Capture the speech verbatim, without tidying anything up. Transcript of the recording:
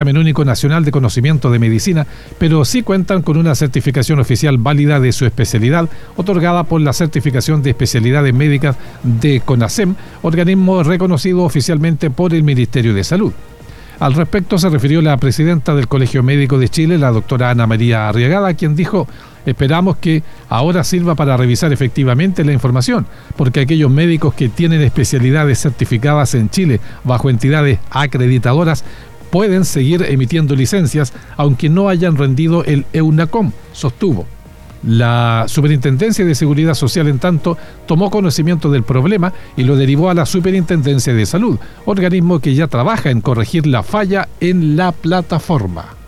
examen único nacional de conocimiento de medicina, pero sí cuentan con una certificación oficial válida de su especialidad, otorgada por la Certificación de Especialidades Médicas de CONASEM, organismo reconocido oficialmente por el Ministerio de Salud. Al respecto se refirió la presidenta del Colegio Médico de Chile, la doctora Ana María Arriagada, quien dijo: esperamos que ahora sirva para revisar efectivamente la información, porque aquellos médicos que tienen especialidades certificadas en Chile bajo entidades acreditadoras pueden seguir emitiendo licencias, aunque no hayan rendido el EUNACOM, sostuvo. La Superintendencia de Seguridad Social, en tanto, tomó conocimiento del problema y lo derivó a la Superintendencia de Salud, organismo que ya trabaja en corregir la falla en la plataforma.